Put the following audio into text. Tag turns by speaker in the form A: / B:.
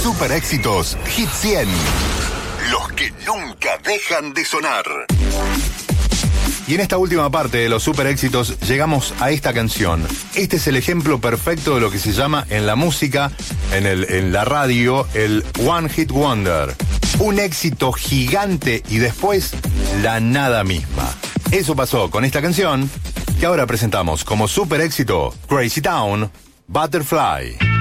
A: Super éxitos Hit 100. Los que nunca dejan de sonar. Y en esta última parte de los super éxitos llegamos a esta canción. Este es el ejemplo perfecto de lo que se llama en la música, en la radio, el One Hit Wonder. Un éxito gigante y después la nada misma. Eso pasó con esta canción que ahora presentamos como super éxito, Crazy Town, Butterfly.